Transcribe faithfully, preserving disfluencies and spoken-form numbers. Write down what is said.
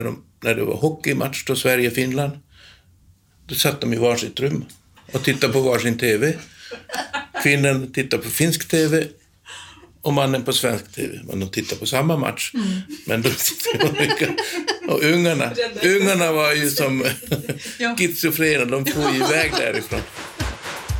När det var hockeymatch då Sverige-Finland, då satt de i varsitt rum och tittade på varsin tv. Kvinnan tittade på finsk tv och mannen på svensk tv. Men de tittade på samma match. Mm. Men de tittade på olika. Och ungarna, ungarna var ju som schizofrena, de får iväg därifrån.